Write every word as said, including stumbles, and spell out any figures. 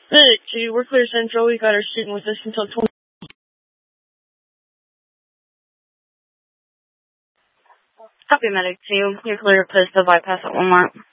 Medic two, we're clear central. We got our student with us until twenty. Copy, Medic two. You're clear to post the bypass at Walmart.